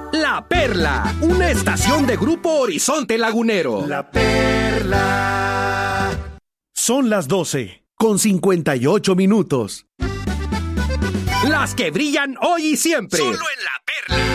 La Perla, una estación de Grupo Horizonte Lagunero. La Perla. Son las 12:58. Las que brillan hoy y siempre. Solo en La Perla.